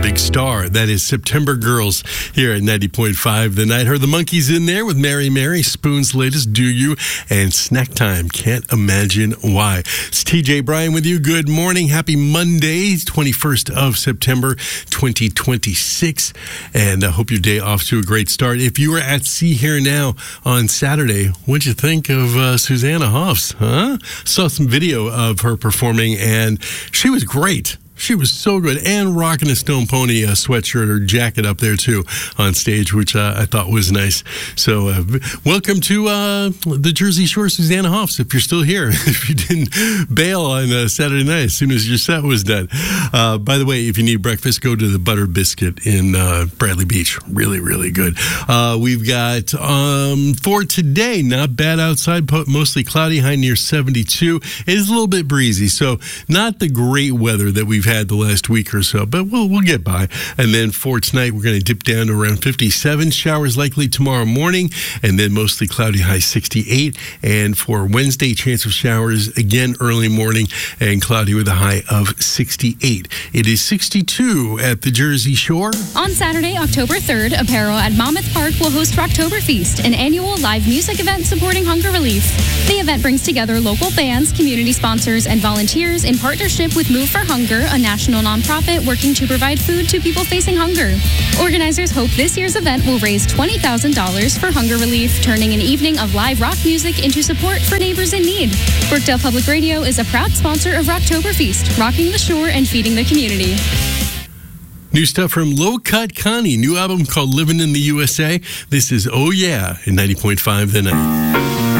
big star. That is September Girls here at 90.5 The Night. Heard the Monkees in there with Mary Mary, Spoon's latest, Do You, and Snack Time, Can't Imagine Why. It's TJ Bryan with you. Good morning. Happy Monday, 21st of September, 2026. And I hope your day off to a great start. If you were at See Here Now on Saturday, what'd you think of Susanna Hoffs? Huh? Saw some video of her performing, and she was great. She was so good, and rocking a Stone Pony sweatshirt or jacket up there, too, on stage, which I thought was nice. So welcome to the Jersey Shore, Susanna Hoffs, if you're still here, if you didn't bail on Saturday night as soon as your set was done. By the way, if you need breakfast, go to the Butter Biscuit in Bradley Beach. Really, really good. We've got, for today, not bad outside, mostly cloudy, high near 72. It is a little bit breezy, so not the great weather that we've had the last week or so, but we'll get by. And then for tonight, we're going to dip down to around 57. Showers likely tomorrow morning, and then mostly cloudy, high 68. And for Wednesday, chance of showers again early morning and cloudy with a high of 68. It is 62 at the Jersey Shore. On Saturday, October 3rd, Apparel at Monmouth Park will host Rocktoberfest, an annual live music event supporting hunger relief. The event brings together local bands, community sponsors, and volunteers in partnership with Move for Hunger, a national nonprofit working to provide food to people facing hunger. Organizers hope this year's event will raise $20,000 for hunger relief, turning an evening of live rock music into support for neighbors in need. Brookdale Public Radio is a proud sponsor of Rocktoberfest, rocking the shore and feeding the community. New stuff from Low Cut Connie, new album called Living in the USA. This is Oh Yeah in 90.5 The Night.